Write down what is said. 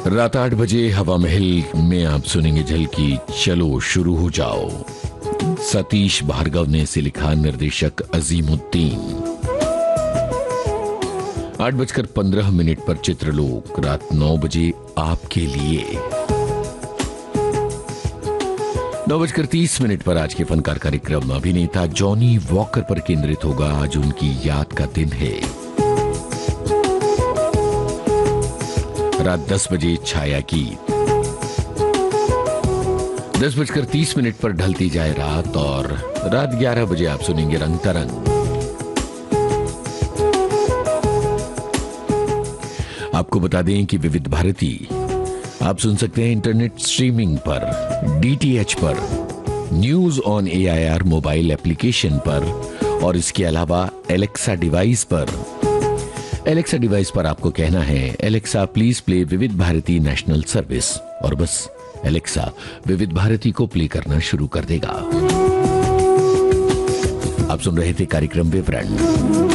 रात 8 बजे हवा महल में आप सुनेंगे झलकी चलो शुरू हो जाओ। सतीश भार्गव ने इसे लिखा, निर्देशक अजीमुद्दीन। 8:15 पर चित्रलोक, रात 9 बजे आपके लिए। 9:30 पर आज के फनकार कार्यक्रम अभिनेता जॉनी वॉकर पर केंद्रित होगा। आज उनकी याद का दिन है। रात 10 बजे छाया गीत। 10:30 पर ढलती जाए रात और रात 11 बजे आप सुनेंगे रंग तरंग। आपको बता दें कि विविध भारती आप सुन सकते हैं इंटरनेट स्ट्रीमिंग पर, डीटीएच पर, news on AIR mobile application पर और इसके अलावा एलेक्सा डिवाइस पर। एलेक्सा डिवाइस पर आपको कहना है, एलेक्सा प्लीज प्ले विविध भारती नेशनल सर्विस, और बस एलेक्सा विविध भारती को प्ले करना शुरू कर देगा। आप सुन रहे थे कार्यक्रम विवरण।